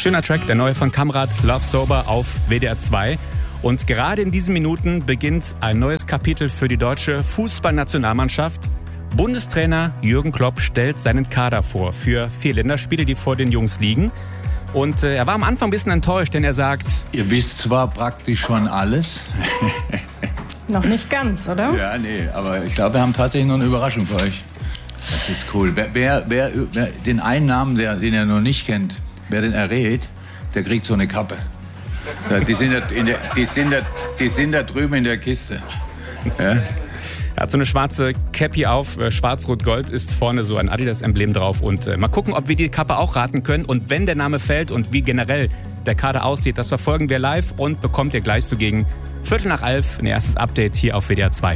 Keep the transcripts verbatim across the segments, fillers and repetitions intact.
Schöner Track, der neue von Kamrat, Love Sober auf W D R zwei. Und gerade in diesen Minuten beginnt ein neues Kapitel für die deutsche Fußballnationalmannschaft. Bundestrainer Jürgen Klopp stellt seinen Kader vor für vier Länderspiele, die vor den Jungs liegen. Und äh, er war am Anfang ein bisschen enttäuscht, denn er sagt... Ihr wisst zwar praktisch schon alles. Noch nicht ganz, oder? Ja, nee, aber ich glaube, wir haben tatsächlich noch eine Überraschung für euch. Das ist cool. Wer, wer, wer, wer den einen Namen, der, den er noch nicht kennt, wer den errät, der kriegt so eine Kappe. Die sind da, in der, die sind da, die sind da drüben in der Kiste. Ja? Er hat so eine schwarze Cappy auf, äh, schwarz-rot-gold ist vorne so ein Adidas-Emblem drauf. Und äh, mal gucken, ob wir die Kappe auch raten können. Und wenn der Name fällt und wie generell der Kader aussieht, das verfolgen wir live und bekommt ihr gleich so gegen Viertel nach elf ein erstes Update hier auf W D R zwei.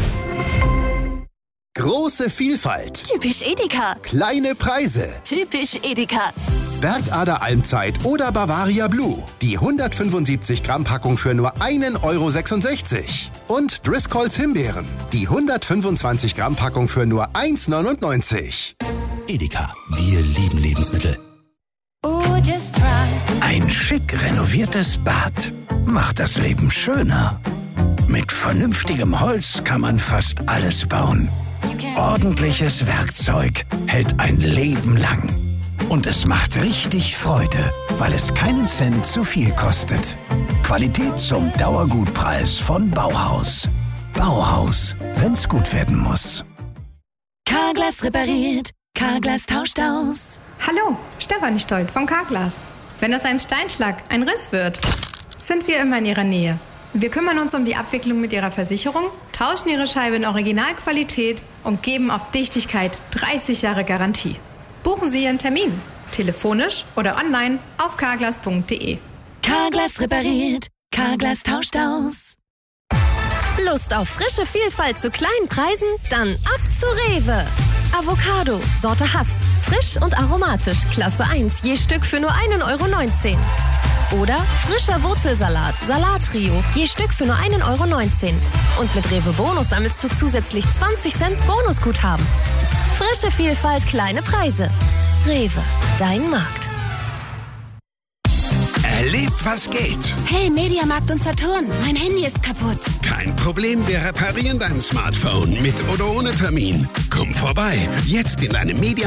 Große Vielfalt. Typisch Edeka. Kleine Preise. Typisch Edeka. Bergader Almzeit oder Bavaria Blue. Die hundertfünfundsiebzig Gramm Packung für nur einen Euro sechsundsechzig. Und Driscolls Himbeeren. Die hundertfünfundzwanzig Gramm Packung für nur eins neunundneunzig. Edeka, wir lieben Lebensmittel. Oh, just try. Ein schick renoviertes Bad macht das Leben schöner. Mit vernünftigem Holz kann man fast alles bauen. Ordentliches Werkzeug hält ein Leben lang. Und es macht richtig Freude, weil es keinen Cent zu viel kostet. Qualität zum Dauergutpreis von Bauhaus. Bauhaus, wenn's gut werden muss. Carglass repariert. Carglass tauscht aus. Hallo, Stefanie Stolt von Carglass. Wenn aus einem Steinschlag ein Riss wird, sind wir immer in Ihrer Nähe. Wir kümmern uns um die Abwicklung mit Ihrer Versicherung, tauschen Ihre Scheibe in Originalqualität und geben auf Dichtigkeit dreißig Jahre Garantie. Buchen Sie Ihren Termin, telefonisch oder online auf carglass punkt de. Carglass repariert. Carglass tauscht aus. Lust auf frische Vielfalt zu kleinen Preisen? Dann ab zu Rewe. Avocado, Sorte Hass. Frisch und aromatisch, Klasse eins, je Stück für nur einen Euro neunzehn. Oder frischer Wurzelsalat, Salattrio, je Stück für nur einen Euro neunzehn. Und mit Rewe Bonus sammelst du zusätzlich zwanzig Cent Bonusguthaben. Frische Vielfalt, kleine Preise. Rewe, dein Markt. Erlebt, was geht. Hey, Mediamarkt und Saturn, mein Handy ist kaputt. Kein Problem, wir reparieren dein Smartphone mit oder ohne Termin. Komm vorbei, jetzt in deinem Media